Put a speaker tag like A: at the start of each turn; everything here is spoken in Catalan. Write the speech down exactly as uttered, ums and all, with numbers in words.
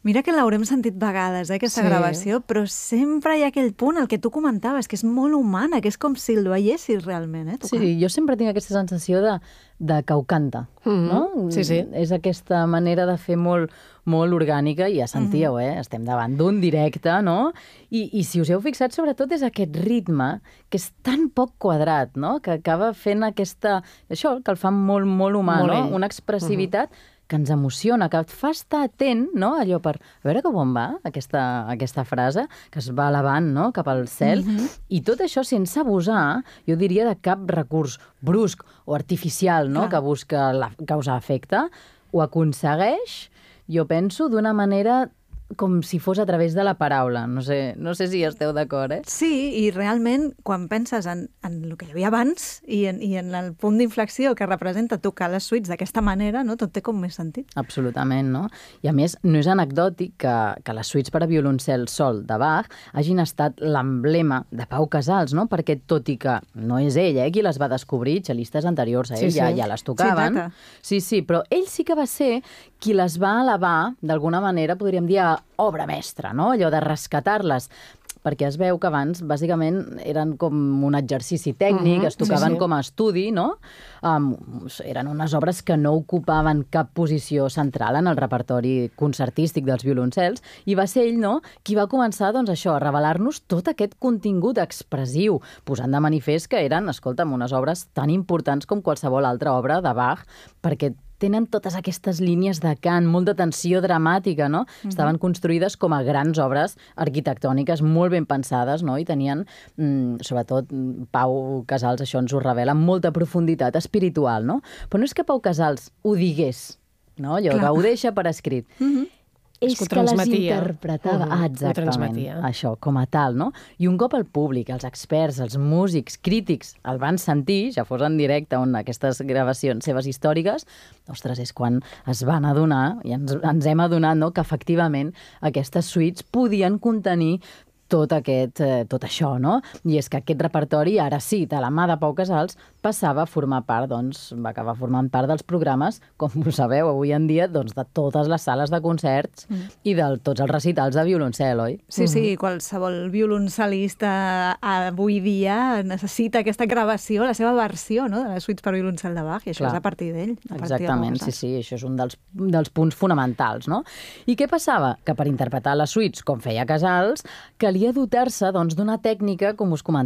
A: Mira que l'haurem sentit vegades, eh, aquesta
B: Sí.
A: gravació, però sempre hi ha aquell punt, el que tu comentaves, que és molt humana, que és com si el veiessis realment, eh, tocant.
C: Sí, jo sempre tinc aquesta sensació de, de que ho canta,
B: Mhm.
C: no?
B: Sí, sí.
C: És aquesta manera de fer molt, molt orgànica, i ja sentíeu, eh? Estem davant d'un directe, no? I, I si us heu fixat, sobretot, és aquest ritme que és tan poc quadrat, no? Que acaba fent aquesta... Això, que el fa molt, molt humà,
B: Molt
C: no?
B: ell.
C: Una expressivitat que ens emociona, que et fa estar atent, no? Allò per... A veure com on va aquesta, aquesta frase, que es va elevant, no? Cap al cel. I tot això sense abusar, jo diria, de cap recurs brusc o artificial, no?
A: Clar.
C: Que busca la causa-efecte. Ho aconsegueix, jo penso, d'una manera com si fos a través de la paraula. No sé, no sé si esteu d'acord, eh?
A: Sí, i realment, quan penses en, en el que hi havia abans i en, i en el punt d'inflexió que representa tocar les suites d'aquesta manera, no? Tot té com més sentit.
C: Absolutament, no? I a més, no és anecdòtic que, que les suites per a violoncel sol de Bach hagin estat l'emblema de Pau Casals, no? Perquè tot i que no és ell, eh, qui les va descobrir, xelistes anteriors a ell
B: Sí,
C: ja,
B: sí.
C: ja les tocaven.
A: tata.
C: Sí, sí, però ell sí que va ser qui les va elevar, d'alguna manera, podríem dir, a obra mestra, no? Allò de rescatar-les, perquè es veu que abans, bàsicament, eren com un exercici tècnic,
B: Mhm,
C: es tocaven
B: sí, sí.
C: com a estudi, no? Um, eren unes obres que no ocupaven cap posició central en el repertori concertístic dels violoncels, i va ser ell, no?, qui va començar, doncs, això, a revelar-nos tot aquest contingut expressiu, posant de manifest que eren, escolta'm, unes obres tan importants com qualsevol altra obra de Bach, perquè tenen totes aquestes línies de cant, molta tensió dramàtica, no? Mm-hmm. Estaven construïdes com a grans obres arquitectòniques molt ben pensades, no? I tenien, mm, sobretot, Pau Casals, això ens ho revela, molta profunditat espiritual, no? Però no és que Pau Casals ho digués, no? Allò
A: Clar.
C: que ho deixa per escrit.
A: Mm-hmm.
C: És
B: És que ho
C: que les
B: transmetia.
C: interpretava,
B: Mhm,
C: ah,
B: ho
C: exactament,
B: transmetia.
C: això, com a tal, no? I un cop el públic, els experts, els músics, crítics, el van sentir, ja fos en directe o en aquestes gravacions seves històriques, ostres, és quan es van adonar, i ens, ens hem adonat, no?, que efectivament aquestes suites podien contenir tot aquest, eh, tot això, no? I és que aquest repertori, ara sí, de la mà de Pau Casals, passava a formar part, doncs, va acabar formant part dels programes, com ho sabeu, avui en dia, doncs, de totes les sales de concerts mm. i de tots els recitals de violoncel, oi?
A: Sí, sí, qualsevol violoncelista avui dia necessita aquesta gravació, la seva versió, no?, de les suites per violoncel de Bach, i això
C: Clar.
A: és a partir d'ell. a partir de
C: Exactament,
A: Pau
C: sí,
A: Casals.
C: sí, això és un dels, dels punts fonamentals, no? I què passava? Que per interpretar les suites, com feia Casals, calia dotar-se, doncs, d'una tècnica, com us comentava,